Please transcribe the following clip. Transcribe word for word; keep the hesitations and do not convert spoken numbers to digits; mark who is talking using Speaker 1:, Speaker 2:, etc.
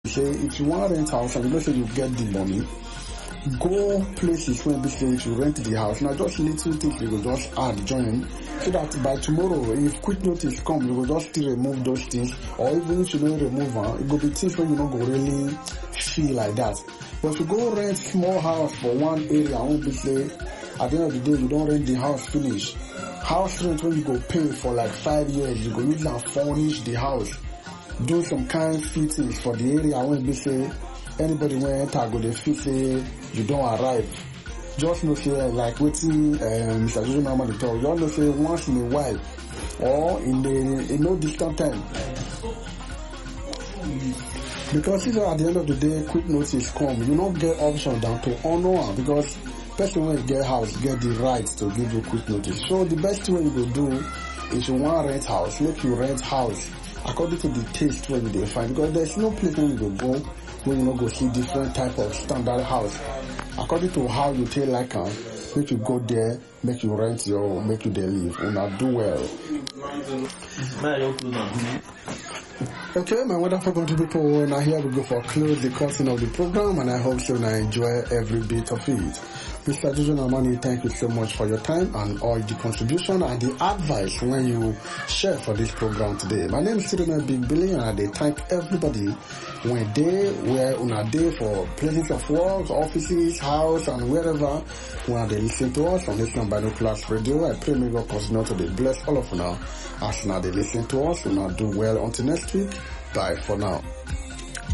Speaker 1: say if you want to rent house and you know say you get the money, go places where be say you rent the house. Now just little things you go just add join, so that by tomorrow if quick notice come, you will just still remove those things, or even if you don't remove them, it will be things when you don't go really feel like that. But if you go rent small house for one area, I won't be say at the end of the day you don't rent the house finish. House rent when you go pay for like five years, you go use and furnish the house, do some kind fittings for the area. I won't be say anybody when enter go they feel say you don't arrive. Just know say like waiting um, Mister Jojo normally talk. You all know say once in a while or in the in no distant time. Because if at the end of the day quick notice come, you don't get option down to honor, because person when you get house get the right to give you quick notice. So the best way you go do is you want rent house, make you rent house according to the taste where you dey find, because there's no place where you go go where you not go see different type of standard house. According to how you take like am, make you go there, make you rent your, make you there live, and not do well. Okay, my wonderful country people, now here we go for close the curtain of the program, and I hope you now enjoy every bit of it. Mister Jojo Namani, thank you so much for your time and all the contribution and the advice when you share for this program today. My name is Sirima Big Billy, and I thank everybody when they were on a day for places of work, offices, house, and wherever when they listen to us on this Binoculars Radio. I pray may God cause not to be bless all of you now as now they listen to us. We now do well until next week. Bye for now.